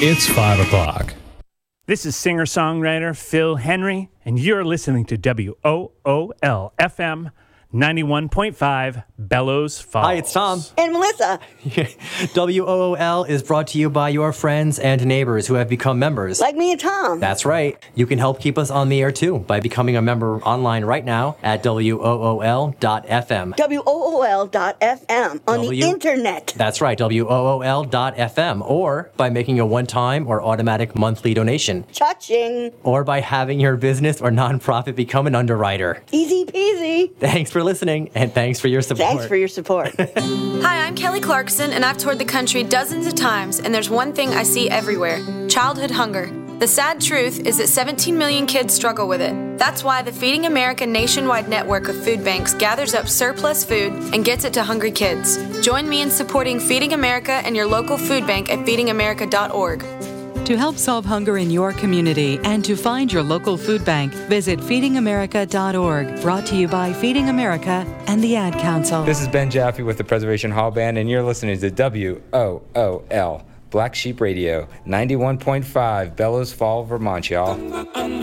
It's 5 o'clock. This is singer-songwriter Phil Henry, and you're listening to WOOL-FM 91.5 Bellows Falls. Hi, it's Tom. And Melissa. WOOL is brought to you by your friends and neighbors who have become members. Like me and Tom. That's right. You can help keep us on the air too by becoming a member online right now at WOOL.FM. WOOL.FM on the internet. That's right, WOOL.FM. Or by making a one-time or automatic monthly donation. Cha-ching. Or by having your business or nonprofit become an underwriter. Easy peasy. Thanks for listening, and thanks for your support. Thanks for your support. Hi, I'm Kelly Clarkson, and I've toured the country dozens of times, and there's one thing I see everywhere: childhood hunger. The sad truth is that 17 million kids struggle with it. That's why the Feeding America nationwide network of food banks gathers up surplus food and gets it to hungry kids. Join me in supporting Feeding America and your local food bank at feedingamerica.org. To help solve hunger in your community and to find your local food bank, visit feedingamerica.org. Brought to you by Feeding America and the Ad Council. This is Ben Jaffe with the Preservation Hall Band, and you're listening to WOOL, Black Sheep Radio, 91.5, Bellows Falls, Vermont, y'all.